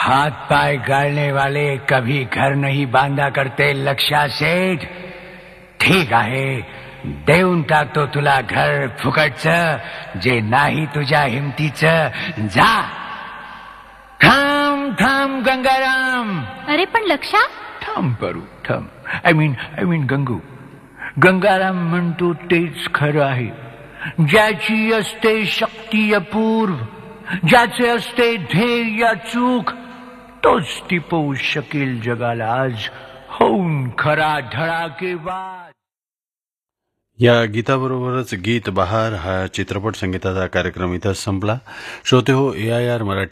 हाथ पाय गाळने वाले कभी घर नहीं बांधा करते लक्षा सेठ. ठीक आहे, देऊन टाकतो तुला घर फुकटचं, जे नाही तुझ्या हिमतीचं. जा. थांब थांब गंगाराम. अरे पण लक्षा. थांब परू थांब. I mean Gangu. गंगाराम म्हणतो तेच खरं आहे. ज्याची असते शक्ती अपूर्व, ज्याचे असते ध्येय अचूक, तोच टिपवू शकेल जगाला आज होऊन खरा धडाकेबाज. या गीताबरोबरच गीत बहार हा चित्रपट संगीताचा कार्यक्रम इथं संपला. श्रोते हो, AIR मराठी